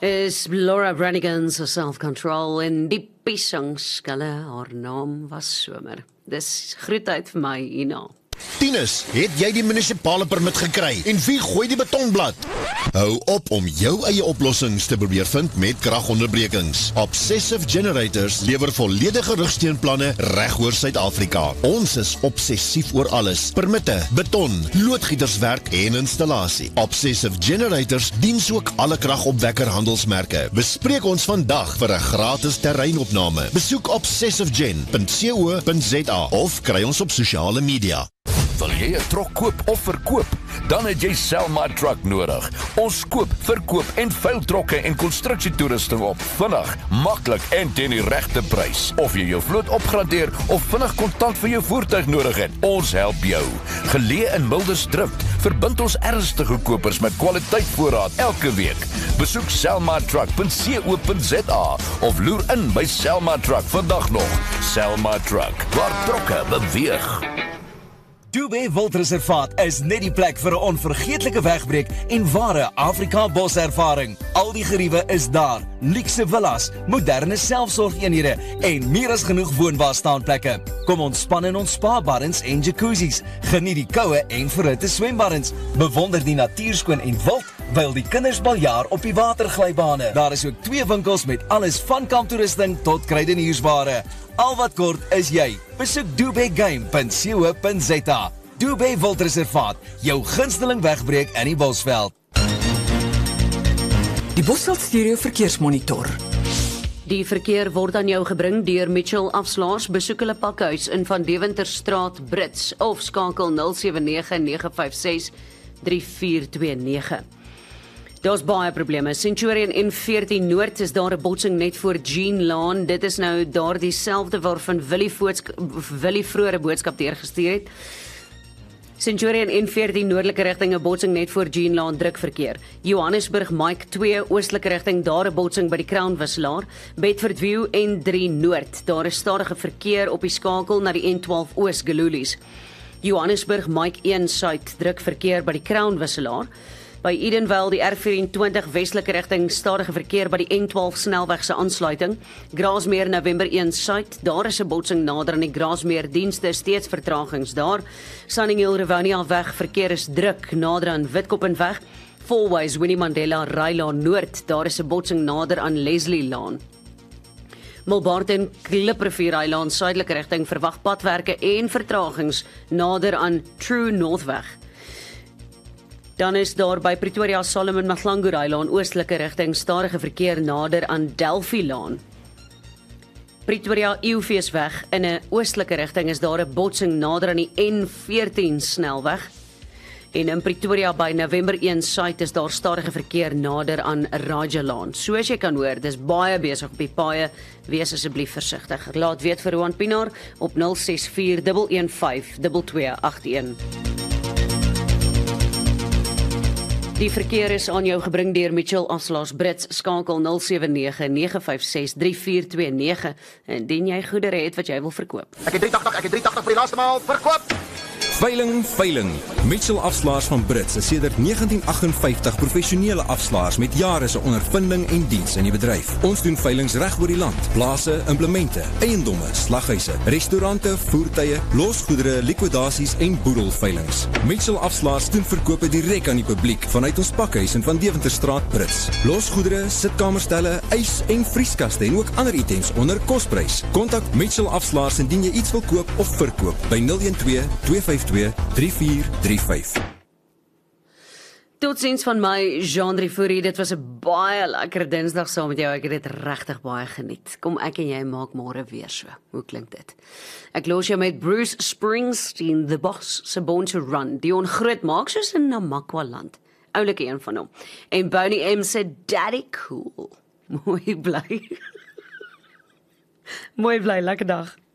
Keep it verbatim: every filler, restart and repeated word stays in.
is Laura Branigan se Self-Control en die piesangskalle, haar naam was Somer. Dis groetheid vir my, Ina. Tinus, het jy die munisipale permit gekry? En wie gooi die betonblad? Hou op om jou eie oplossings te probeer vind met kragonderbrekings. Obsessive Generators lewer volledige rugsteunplanne reg oor Suid-Afrika. Ons is obsessief oor alles. Permitte, beton, loodgieterswerk en installasie. Obsessive Generators diens ook alle kragopwekker handelsmerke. Bespreek ons vandag vir 'n gratis terreinopname. Besoek obsessivegen punt co punt za of kry ons op sosiale media. Wil jy 'n trok koop of verkoop? Dan het jy Selma Truck nodig. Ons koop, verkoop en veil trokke en konstruksietoerusting op. Vinnig, maklik en teen die regte prys. Of jy jou vloot opgradeer of vinnig kontant vir jou voertuig nodig het, ons help jou. Geleë in Mildersdrift, verbind ons ernstige kopers met kwaliteit voorraad elke week. Besoek selma truck punt co punt za of loer in by Selma Truck vandag nog. Selma Truck, waar trokke beweeg. Dubé Wildreservaat is net die plek vir 'n onvergeetlike wegbreek en ware Afrika boservaring. Al die geriewe is daar, luukse villas, moderne selfsorgeenhede en meer as genoeg woonbaar staanplekke. Kom ontspan in ons spa-baddens en jacuzzis, geniet die koue en verhitte swembaddens, bewonder die natuurskoon en wild, wyl die kinders baljaar op die waterglybane. Daar is ook twee winkels met alles van kamptoerusting tot kruideniersware. Al wat kort is jy. Besoek dubé game punt co punt za. Dubé Wildreservaat, jou gunsteling wegbreek in die Bosveld. Die Bosveld Stereo Verkeersmonitor. Die verkeer word aan jou gebring deur Mitchell Afslaers. Besoek hulle pakhuis in Van Deventerstraat Brits of skakel nul sewe nege nege vyf ses drie vier twee nege. Daar's baie probleme. Centurion N veertien Noord is daar 'n botsing net voor Jean Laan. Dit is nou daar dieselfde waarvan Willie Willie vroeër 'n boodskap deurgestuur het. Centurion N veertien noordelike rigting 'n botsing net voor Jean Laan druk verkeer. Johannesburg Mike twee oostelike rigting daar 'n botsing by die Crown Wisselaar. Bedford View N drie Noord. Daar is stadige verkeer op die skakel na die N twaalf Oos Gelulies. Johannesburg Mike een Suid druk verkeer by die Crown Wisselaar. By Edenvale die R vyf-en-twintig westelike rigting stadige verkeer by die N twaalf snelweg se aansluiting. Grasmeer November een Suid, daar is 'n botsing nader aan die Grasmeer dienste, steeds vertragings daar. Sunning Hill Rivonia weg verkeer is druk nader aan Witkoppenweg. Fourways Winnie Mandela Rylaan Noord, daar is 'n botsing nader aan Leslie Laan. Milbarton Kliprivier Eiland suidelike rigting verwag padwerke en vertragings nader aan True Northweg. Dan is daar by Pretoria Solomon Mahlangu Laan oostelike rigting stadige verkeer nader aan Delphi Laan. Pretoria Eeufeesweg in 'n oostelike rigting is daar 'n botsing nader aan die N veertien snelweg. En in Pretoria by November een Suid is daar stadige verkeer nader aan Rajalaan. Soos jy kan hoor, dis baie besig op die paaie, wees asseblief versigtig. Laat weet vir Roan Pinaar op nul ses vier een een vyf twee twee agt een. Die verkeer is aan jou gebring deur Mitchell Afslaers Brits, skakel nul sewe nege nege vyf ses drie vier twee nege indien jy goedere het wat jy wil verkoop. Ek het drie agt agt, ek het drie agt agt vir die laaste maal verkoop. Veiling, veiling. Mitchell Afslaers van Brits is sedert negentien agt vyftig professionele afslaers met jare se ondervinding en diens in die bedryf. Ons doen veilings reg oor die land. Plase, implemente, eiendomme, slaghuise, restaurante, voertuie, losgoedere, likwidasies en boedelveilings. Mitchell Afslaers doen verkope direk aan die publiek vanuit ons pakhuis in Van Deventerstraat Brits. Losgoedere, sitkamerstelle, ys en vrieskaste en ook ander items onder kosprys. Kontak Mitchell Afslaers indien jy iets wil koop of verkoop by nul een twee twee vyf twee drie vier drie vyf. Totsiens van my, Jean Driefouri, dit was 'n baie lekker Dinsdag saam met jou, ek het dit regtig baie geniet. Kom ek en jy maak môre weer so, hoe klink dit? Ek los jou met Bruce Springsteen, The Boss, se Born to Run, die ongroot maak soos in Namakwa land, oulike een van hom, en Boney M se Daddy Cool, mooi bly, mooi bly, lekker dag.